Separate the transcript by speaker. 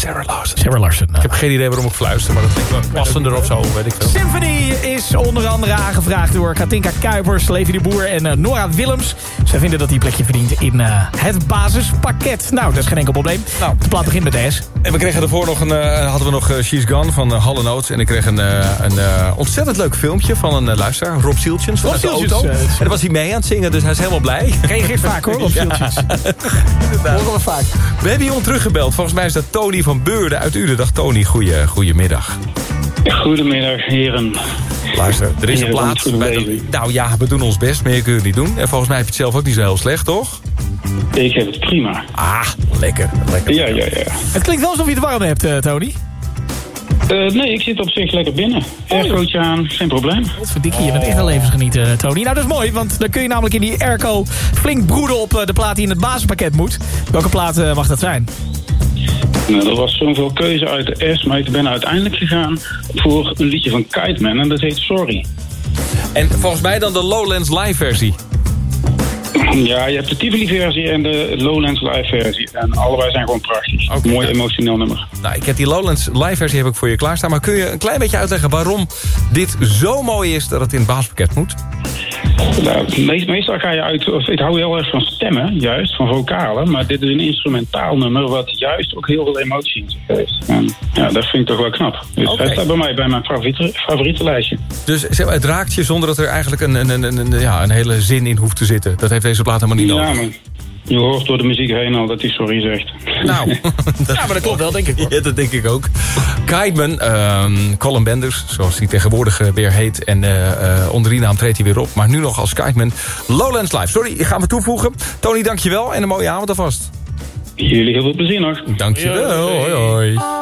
Speaker 1: Sarah Larson.
Speaker 2: Sarah Larson.
Speaker 1: Ik heb geen idee waarom ik fluister, maar dat vind ik wel passender of zo, weet ik veel.
Speaker 2: Symphony is onder andere aangevraagd door Katinka Kuipers, Levi de Boer en Nora Willems. Zij vinden dat hij plekje verdient in het basispakket. Nou, dat is geen enkel probleem. Nou, de plaat begint met de S.
Speaker 1: En we kregen ervoor nog hadden we nog She's Gone van Hall & Oates. En ik kreeg een ontzettend leuk filmpje van een luisteraar, Rob Sieltjens, vanuit de auto. En daar was hij mee aan het zingen, dus hij is helemaal blij.
Speaker 2: Reageert vaak hoor, Rob Sieltjens. Horen we vaak.
Speaker 1: We hebben iemand teruggebeld. Volgens mij is dat Tony van Beurden uit Uden. Dag Tony, goedemiddag.
Speaker 3: Goedemiddag, heren.
Speaker 1: Luister, er is een plaats. Nou ja, we doen ons best, meer kun je het niet doen. En volgens mij heb je het zelf ook niet zo heel slecht, toch?
Speaker 3: Ik heb het prima.
Speaker 1: Ah, lekker.
Speaker 3: Ja.
Speaker 2: Het klinkt wel alsof je het warm hebt, Tony.
Speaker 3: Nee, ik zit op zich lekker binnen. Aircootje aan, geen probleem.
Speaker 2: Wat verdikkie, je bent echt een levensgenieter, Tony. Nou, dat is mooi, want dan kun je namelijk in die airco flink broeden op de plaat die in het basispakket moet. Welke plaat mag dat zijn?
Speaker 3: Nou, er was zoveel keuze uit de S, maar ik ben uiteindelijk gegaan voor een liedje van Kite Man en dat heet Sorry.
Speaker 1: En volgens mij dan de Lowlands live versie.
Speaker 3: Ja, je hebt de Tivoli-versie en de Lowlands live-versie. En allebei zijn gewoon prachtig.
Speaker 1: Okay,
Speaker 3: mooi emotioneel nummer.
Speaker 1: Nou, ik heb die Lowlands live-versie heb ik voor je klaarstaan. Maar kun je een klein beetje uitleggen waarom dit zo mooi is dat het in het basispakket moet?
Speaker 3: Nou, meestal ga je uit... Of, ik hou heel erg van stemmen, juist, van vocalen. Maar dit is een instrumentaal nummer wat juist ook heel veel emotie in zich heeft. En ja, dat vind ik toch wel knap. Dus hij staat bij mij bij mijn favoriete lijstje.
Speaker 1: Dus het raakt je zonder dat er eigenlijk een hele zin in hoeft te zitten. Dat heeft deze plaat helemaal niet nodig.
Speaker 3: Ja, maar je hoort door de muziek heen al dat hij sorry zegt.
Speaker 1: Nou,
Speaker 2: ja, maar dat klopt wel, denk ik. Hoor.
Speaker 1: Ja, dat denk ik ook. Kiteman, Colin Benders, zoals hij tegenwoordig weer heet. En onder die naam treedt hij weer op. Maar nu nog als Kiteman. Lowlands Live. Sorry, ik ga me toevoegen. Tony, dankjewel en een mooie avond alvast.
Speaker 3: Jullie heel veel plezier nog.
Speaker 1: Dankjewel. Hoi.